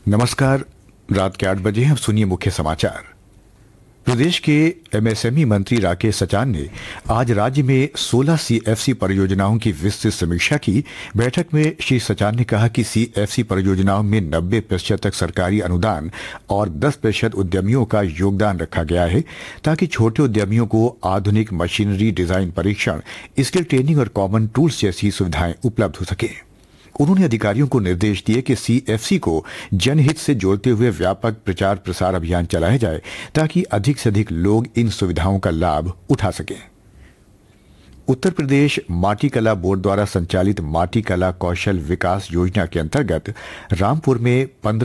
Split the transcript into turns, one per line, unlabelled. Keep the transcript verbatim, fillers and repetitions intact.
नमस्कार। रात के आठ बजे हैं, अब सुनिए मुख्य समाचार। प्रदेश के एमएसएमई मंत्री राकेश सचान ने आज राज्य में सोलह सीएफसी परियोजनाओं की विस्तृत समीक्षा की। बैठक में श्री सचान ने कहा कि सीएफसी परियोजनाओं में नब्बे प्रतिशत तक सरकारी अनुदान और दस प्रतिशत उद्यमियों का योगदान रखा गया है, ताकि छोटे उद्यमियों को आधुनिक मशीनरी, डिजाइन परीक्षण, स्किल ट्रेनिंग और कॉमन टूल्स जैसी सुविधाएं उपलब्ध हो सके। उन्होंने अधिकारियों को निर्देश दिए कि सीएफसी को जनहित से जोड़ते हुए व्यापक प्रचार प्रसार अभियान चलाया जाए, ताकि अधिक से अधिक लोग इन सुविधाओं का लाभ उठा सकें। उत्तर प्रदेश माटी कला बोर्ड द्वारा संचालित माटी कला कौशल विकास योजना के अंतर्गत रामपुर में पंद्रह